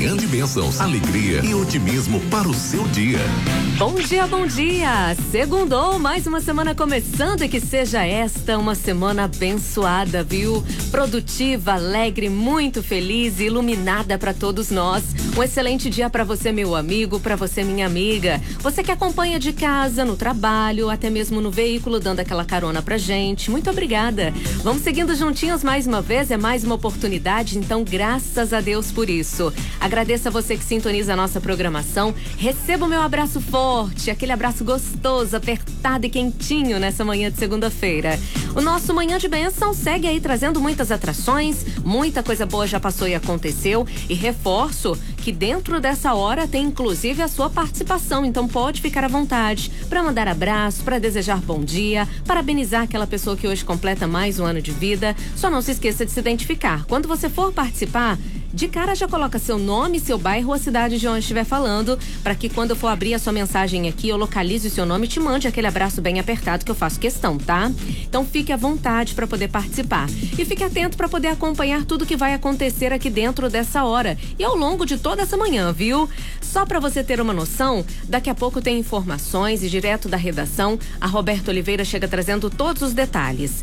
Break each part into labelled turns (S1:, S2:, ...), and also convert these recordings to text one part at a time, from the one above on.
S1: Manhã de bênçãos, alegria e otimismo para o seu dia.
S2: Bom dia, bom dia! Segundou, mais uma semana começando e que seja esta uma semana abençoada, viu? Produtiva, alegre, muito feliz e iluminada para todos nós. Um excelente dia para você, meu amigo, para você, minha amiga. Você que acompanha de casa, no trabalho, até mesmo no veículo, dando aquela carona pra gente. Muito obrigada. Vamos seguindo juntinhos mais uma vez, é mais uma oportunidade, então graças a Deus por isso. Agradeço a você que sintoniza a nossa programação. Receba o meu abraço forte, aquele abraço gostoso, apertado e quentinho nessa manhã de segunda-feira. O nosso Manhã de Bênção segue aí trazendo muitas atrações, muita coisa boa já passou e aconteceu, e reforço que dentro dessa hora tem inclusive a sua participação, então pode ficar à vontade para mandar abraço, para desejar bom dia, parabenizar aquela pessoa que hoje completa mais um ano de vida. Só não se esqueça de se identificar. Quando você for participar, de cara já coloca seu nome, seu bairro ou a cidade de onde estiver falando, para que quando eu for abrir a sua mensagem aqui, eu localize o seu nome e te mande aquele abraço bem apertado que eu faço questão, tá? Então fique à vontade para poder participar. E fique atento para poder acompanhar tudo que vai acontecer aqui dentro dessa hora e ao longo de toda essa manhã, viu? Só para você ter uma noção, daqui a pouco tem informações e direto da redação, a Roberta Oliveira chega trazendo todos os detalhes.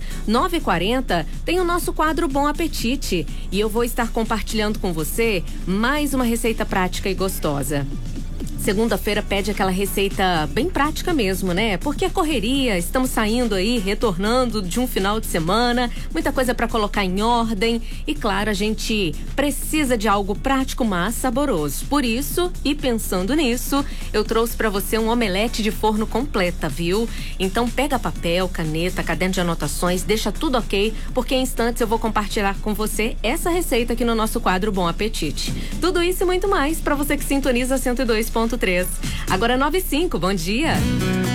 S2: 9h40 tem o nosso quadro Bom Apetite e eu vou estar compartilhando com você mais uma receita prática e gostosa. Segunda-feira pede aquela receita bem prática mesmo, né? Porque é correria, estamos saindo aí, retornando de um final de semana, muita coisa para colocar em ordem e claro, a gente precisa de algo prático, mas saboroso. Por isso, e pensando nisso, eu trouxe para você um omelete de forno completa, viu? Então pega papel, caneta, caderno de anotações, deixa tudo ok, porque em instantes eu vou compartilhar com você essa receita aqui no nosso quadro Bom Apetite. Tudo isso e muito mais para você que sintoniza 102.3. Agora 9h05, bom dia!